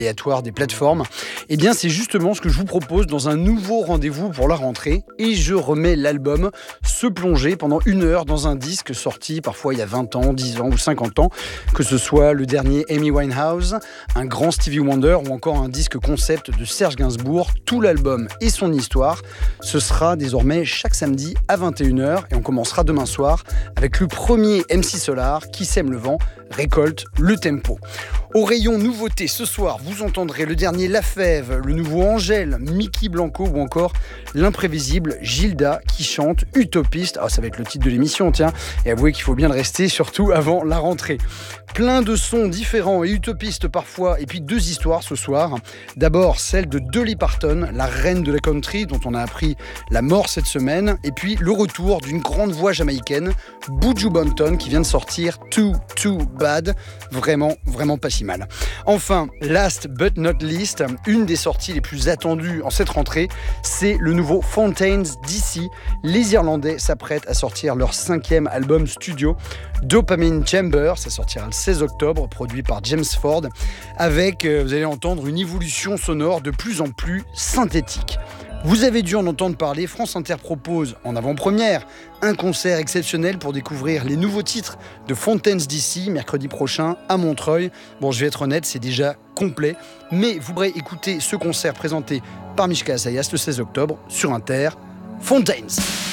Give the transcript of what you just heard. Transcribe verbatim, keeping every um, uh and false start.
aléatoire des plateformes, eh bien c'est justement ce que je vous propose dans un nouveau rendez-vous pour la rentrée et je remets l'album Se plonger pendant une heure dans un disque sorti parfois il y a vingt ans, dix ans ou cinquante ans, que ce soit le dernier Amy Winehouse, un grand Stevie Wonder ou encore un disque concept de Serge Gainsbourg. Tout l'album et son histoire, ce sera désormais chaque samedi à vingt et une heures et on commencera demain soir avec le premier M C Solar qui sème le vent, récolte le tempo. Au rayon nouveauté ce soir, vous entendrez le dernier La Fève, le nouveau Angèle, Mickey Blanco ou encore l'imprévisible Gilda qui chante Utopiste. Ah, ça va être le titre de l'émission, tiens. Et avouez qu'il faut bien le rester, surtout avant la rentrée. Plein de sons différents et utopistes parfois, et puis deux histoires ce soir. D'abord celle de Dolly Parton, la reine de la country dont on a appris la mort cette semaine, et puis le retour d'une grande voix jamaïcaine, Buju Banton, qui vient de sortir Too Too Bad, vraiment, vraiment pas si mal. Enfin, last but not least, une des sorties les plus attendues en cette rentrée, c'est le nouveau Fontaines D C. Les Irlandais s'apprêtent à sortir leur cinquième album studio, Dopamine Chamber, ça sortira le seize octobre, produit par James Ford, avec, euh, vous allez entendre, une évolution sonore de plus en plus synthétique. Vous avez dû en entendre parler, France Inter propose en avant-première un concert exceptionnel pour découvrir les nouveaux titres de Fontaines D C mercredi prochain à Montreuil. Bon, je vais être honnête, c'est déjà complet, mais vous pourrez écouter ce concert présenté par Mishka Assayas le seize octobre sur Inter. Fontaines.